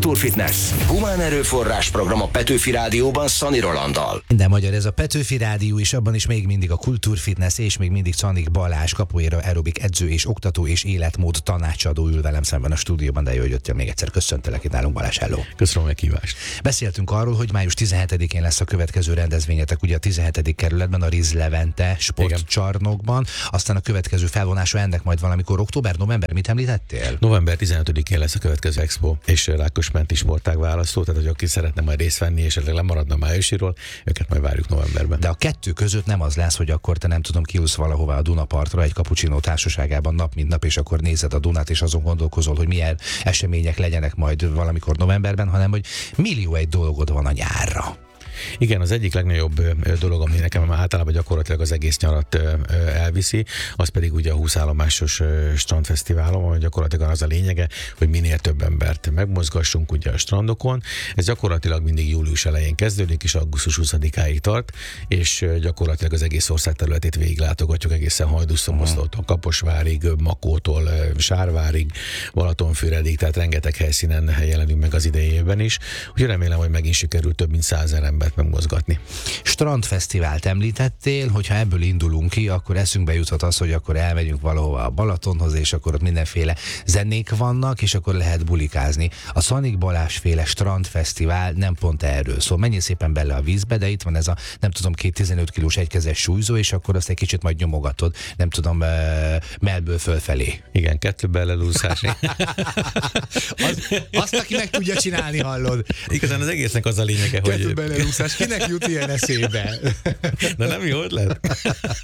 Kultúrfitness. Humán erőforrás program a Petőfi Rádióban Szani Rolanddal. Minden magyar, ez a Petőfi Rádió, és abban is még mindig a Kultúrfitness, és még mindig Czanik Balázs, capoeira aerobik edző és oktató és életmód tanácsadó ül velem szemben a stúdióban, de jó, hogy jöttél még egyszer. Köszöntelek itt nálunk, Balázs, hello. Köszönöm a meghívást. Beszéltünk arról, hogy május 17-én lesz a következő rendezvényetek, ugye a 17. kerületben, a Riz Levente sportcsarnokban, aztán a következő felvonása ennek majd valamikor október-november, mit említettél? November 15-én lesz a következő expo és Rákosmenti sportág választó, tehát hogy aki szeretne majd részt venni és esetleg lemaradna májusiról, őket majd várjuk novemberben. De a kettő között nem az lesz, hogy akkor te nem tudom, kiülsz valahová a Dunapartra egy kapucsinó társaságában nap mint nap, és akkor nézed a Dunát, és azon gondolkozol, hogy milyen események legyenek majd valamikor novemberben, hanem hogy millió egy dolgod van a nyárra. Igen, az egyik legnagyobb dolog, ami nekem általában gyakorlatilag az egész nyarat elviszi, az pedig ugye a 20 állomásos strandfesztiválon, ahol gyakorlatilag az a lényege, hogy minél több embert megmozgassunk ugye a strandokon. Ez gyakorlatilag mindig július elején kezdődik, és augusztus 20-áig tart, és gyakorlatilag az egész ország területét végiglátogatjuk egészen Hajdúszoboszlattól, Kaposvárig, Makótól, Sárvárig, Balatonfüredig, tehát rengeteg helyszínen jelenünk meg az idei évben is. Úgyhogy remélem, hogy megint sikerül több mint 100 000 embert megmozgatni. Strandfesztivált említettél, hogyha ebből indulunk ki, akkor eszünkbe juthat az, hogy akkor elmegyünk valahova a Balatonhoz, és akkor ott mindenféle zenék vannak, és akkor lehet bulikázni. A Czanik Balázs féle strandfesztivál nem pont erről szól. Menjél szépen bele a vízbe, de itt van ez a, nem tudom, 15 kilós egykezes súlyzó, és akkor azt egy kicsit majd nyomogatod, nem tudom, mellből fölfelé. Igen, 2 belelúszás. Azt, aki meg tudja csinálni, hallod. Igazán az egésznek az a lényege, hogy... belelúszás, kinek jut ilyen eszébe? De nem jó ötlet?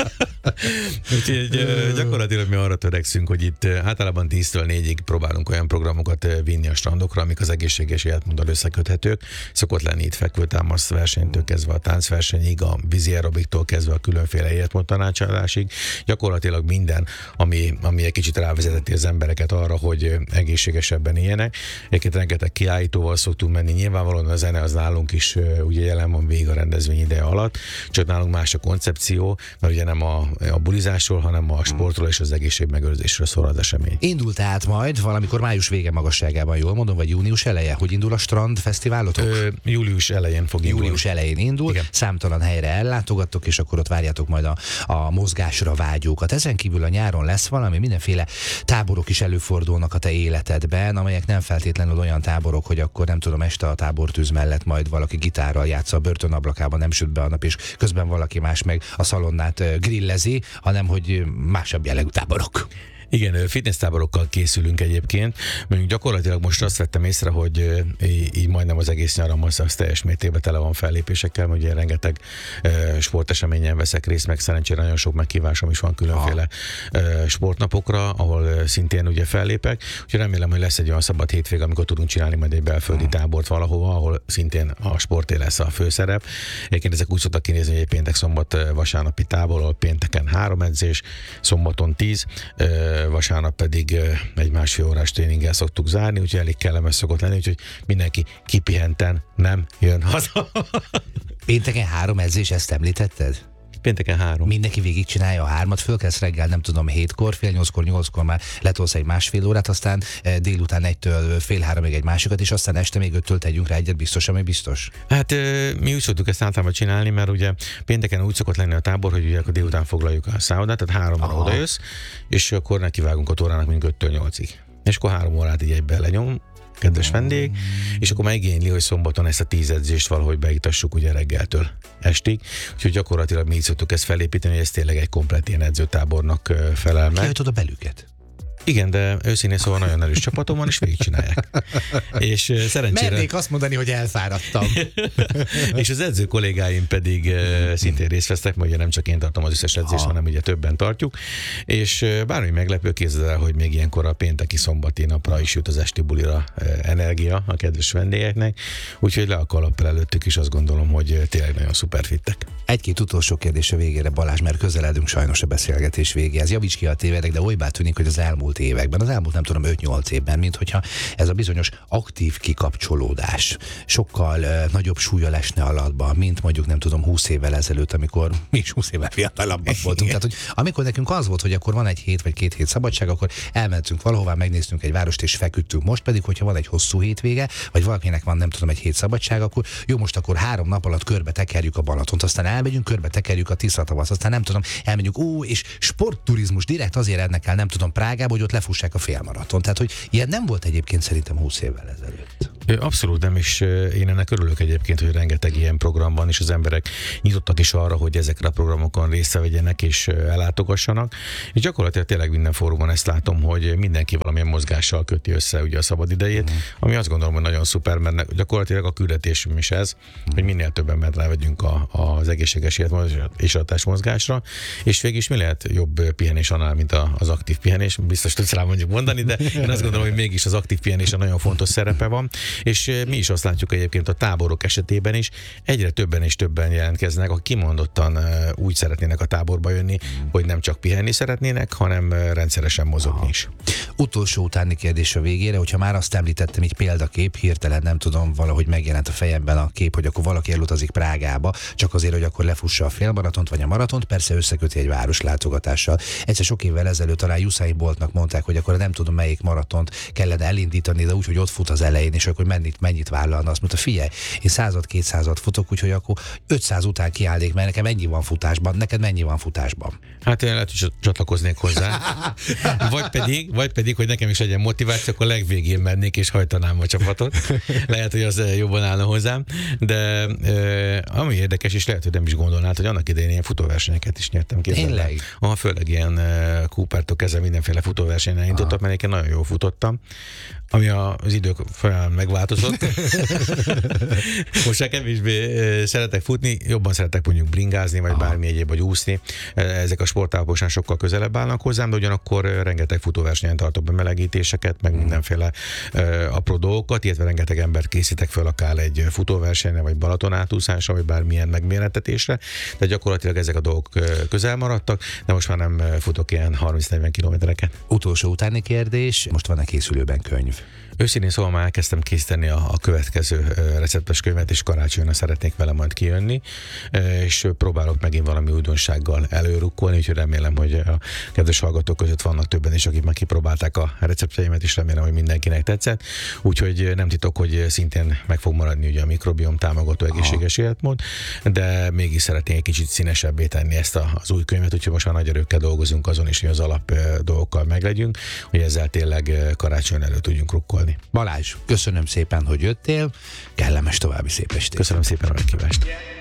Úgyhogy gyakorlatilag mi arra törekszünk, hogy itt általában 10-től 4-ig próbálunk olyan programokat vinni a strandokra, amik az egészséges életmóddal összeköthetők. Szokott lenni itt fekvőtámasz versenytől kezdve a táncversenyig, a vízi aerobiktól kezdve a különféle életmód tanácsadásig. Gyakorlatilag minden, ami egy kicsit rávezeti az embereket arra, hogy egészségesebben éljenek. Egyébként rengeteg kiállítóval szoktunk menni. Nyilvánvalóan a zene az nálunk is ugye jelen van végig a rendezvény ideje alatt, csak nálunk más a koncepció, mert ugye nem a bulizásról, hanem a sportról és az egészségmegőrzésről szól az esemény. Indult át majd valamikor május vége magasságában, jól mondom, vagy június eleje? Hogy indul a strandfesztiválotok? Július elején fog indulni. Július elején indul, igen. Számtalan helyre ellátogattok, és akkor ott várjátok majd a mozgásra vágyókat. Ezen kívül a nyáron lesz valami, mindenféle táborok is előfordulnak a te életedben, amelyek nem feltétlenül olyan táborok, hogy akkor nem tudom, este a tábortűz mellett majd valaki gitárral játsza a börtön ablakában, nem süt be a nap, és közben valaki más meg a szalonnát grillezi, hanem hogy másabb jellegű táborok. Igen, fitnesstáborokkal készülünk egyébként. Mondjuk gyakorlatilag most azt vettem észre, hogy így majdnem az egész nyaram az teljes mértékben tele van fellépésekkel, mert ugye rengeteg sporteseményen veszek részt, meg szerencsére nagyon sok meghívásom is van különféle sportnapokra, ahol szintén ugye fellépek. Úgyhogy remélem, hogy lesz egy olyan szabad hétvég, amikor tudunk csinálni majd egy belföldi tábort valahova, ahol szintén a sporté lesz a főszerep. Egyébként ezek úgy szoktak kinézni, hogy egy péntek, szombat, vasárnapi tábor, ahol pénteken 3 edzés, szombaton 10, vasárnap pedig egy 1,5 órás tréninggel szoktuk zárni, úgyhogy elég kellemes szokott lenni, úgyhogy mindenki kipihenten nem jön haza. Pénteken 3 edzés, ezt említetted? Pénteken 3. Mindenki végigcsinálja a 3-at, fölkelsz reggel, nem tudom, 7-kor, fél 8-kor, 8-kor már letolsz egy 1,5 órát, aztán délután 1-től fél 3-ig egy másikat, és aztán este még 5-től tegyünk rá egyet, biztos, ami biztos? Hát mi úgy szoktuk ezt általában csinálni, mert ugye pénteken úgy szokott lenni a tábor, hogy ugye akkor délután foglaljuk a szállodát, tehát 3-ra odajössz, és akkor nekivágunk a órának mindig 5-től 8-ig. És akkor 3 órát így egyben lenyom, kedves vendég, és akkor megigényli, hogy szombaton ezt a 10 edzést valahogy beiktassuk ugye reggeltől estig. Úgyhogy gyakorlatilag mi így szoktuk ezt felépíteni, hogy ez tényleg egy komplett ilyen edzőtábornak felel meg. Kijöjtod a belüket? Igen, de őszintén szóval nagyon erős csapatom van, és végigcsinálják. És szerencsére... Mernék azt mondani, hogy elfáradtam. És az edző kollégáim pedig szintén részt vesznek, mert ugye nem csak én tartom az összes edzést, hanem ugye többen tartjuk. És bármi meglepő, képzeld el, hogy még ilyenkor a pénteki szombati napra is jut az esti bulira energia a kedves vendégeknek. Úgyhogy le a kalappal előttük is, azt gondolom, hogy tényleg nagyon szuper fittek. Egy-két utolsó kérdés a végére, Balázs, mert közeledünk sajnos a beszélgetés végéhez. Javíts ki, a tévedek, de olybá tűnik, hogy az elmúlt elmúlt években, az elmúlt nem tudom 5-8 évben, mint hogyha ez a bizonyos aktív kikapcsolódás sokkal nagyobb súlya lesne alatba, mint mondjuk nem tudom 20 évvel ezelőtt, amikor mi is 20 évvel fiatalabbak voltunk. Tehát, hogy amikor nekünk az volt, hogy akkor van egy hét vagy 2 hét szabadság, akkor elmentünk valahová, megnéztünk egy várost és feküdtünk. Most pedig, hogyha van egy hosszú hétvége, vagy valakinek van nem tudom egy hét szabadság, akkor jó, most akkor 3 nap alatt körbe tekerjük a Balatont, aztán elmegyünk, körbe tekerjük a Tisza-tavaszt, aztán nem tudom, elmegyünk, és sportturizmus direkt azért ennek el, nem tudom, Prágába, hogy ott lefussák a félmaraton. Tehát, hogy ilyen nem volt egyébként szerintem 20 évvel ezelőtt. Abszolút nem, és én ennek örülök egyébként, hogy rengeteg ilyen program van, és az emberek nyitottak is arra, hogy ezekre a programokon részt vegyenek és ellátogassanak. És gyakorlatilag tényleg minden fórumon ezt látom, hogy mindenki valamilyen mozgással köti össze ugye a szabadidejét, ami azt gondolom, hogy nagyon szuper, mert gyakorlatilag a küldetésünk is ez, hogy minél több embert rávegyünk az egészséges és mozgásra, és végig is mi lehet jobb pihenés annál, mint az aktív pihenés, biztos tudsz rá mondjuk mondani, de én azt gondolom, hogy mégis az aktív pihenésre nagyon fontos szerepe van, és mi is azt látjuk egyébként a táborok esetében is, egyre többen és többen jelentkeznek, akik kimondottan úgy szeretnének a táborba jönni, hogy nem csak pihenni szeretnének, hanem rendszeresen mozogni is. Utolsó utáni kérdés a végére, hogyha már azt említettem, így példakép, hirtelen nem tudom, valahogy megjelent a fejemben a kép, hogy akkor valaki elutazik Prágába, csak azért, hogy akkor lefussa a félmaratont vagy a maratont, persze összeköti egy városlátogatással. Egyszer sok évvel ezelőtt talán Usain Boltnak mondták, hogy akkor nem tudom melyik maratont kellene elindítani, de úgy, hogy ott fut az elején, és akkor mennyit vállalna. Azt mondta, figyelj, én 100-200 futok, úgyhogy akkor 500 után kiállnék, mert nekem ennyi van futásban, neked mennyi van futásban? Hát én lehet, hogy csatlakoznék hozzá. Vagy pedig, hogy nekem is legyen motiváció, akkor legvégén mennék és hajtanám a csapatot. Lehet, hogy az jobban állna hozzám. De ami érdekes, és lehet, hogy nem is gondolnád, hogy annak idején ilyen futóversenyeket is nyertem. Tényleg? Főleg ilyen Coopertól kezdve mindenféle futóversenyen indítottam, mert én nagyon jól futottam. Ami az idők folyamán megváltozott. Most már kevésbé szeretek futni, jobban szeretek mondjuk bringázni, vagy bármi egyéb, vagy úszni. Ezek a sportágok sokkal közelebb állnak hozzám, de ugyanakkor rengeteg futóversenyen tartok be melegítéseket, meg mindenféle apró dolgokat, illetve rengeteg embert készítek fel akár egy futóversenyre, vagy Balaton átúszásra, vagy bármilyen megmérettetésre. De gyakorlatilag ezek a dolgok közel maradtak, de most már nem futok ilyen 30-40 kilométereket. Utolsó utáni kérdés, most van-e készülőben könyv? Őszintén szóval már elkezdtem készíteni a következő receptes könyvet, és karácsonyra szeretnék vele majd kijönni, és próbálok megint valami újdonsággal előrukkolni, úgyhogy remélem, hogy a kedves hallgatók között vannak többen is, akik már kipróbálták a receptjeimet, és remélem, hogy mindenkinek tetszett. Úgyhogy nem titok, hogy szintén meg fog maradni ugye a mikrobiom támogató egészséges életmód, de mégis szeretnék egy kicsit színesebbé tenni ezt az új könyvet, úgyhogy most már nagy erőkkel dolgozunk azon is, hogy az alap dolgokkal meglegyünk, hogy ezzel tényleg karácsony előtt tudjunk rukkolni. Balázs, köszönöm szépen, hogy jöttél, kellemes további szép estét. Köszönöm szépen a meghívást.